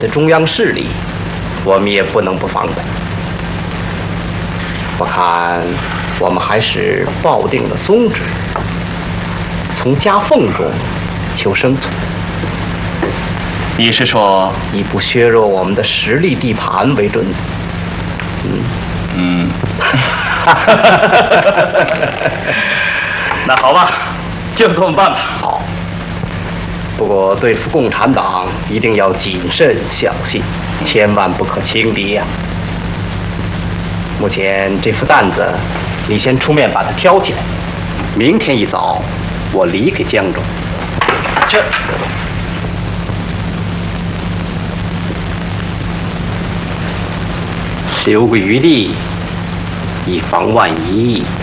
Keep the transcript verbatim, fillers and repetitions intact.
的中央势力，我们也不能不防备。我看我们还是抱定了宗旨，从夹缝中求生存。 你是说以不削弱我们的实力地盘为准则？嗯嗯。那好吧，就这么办吧。 好。不过对付共产党一定要谨慎小心，千万不可轻敌呀、啊。目前这副担子，你先出面把它挑起来。明天一早，我离开江州。 这留个余地，以防万一。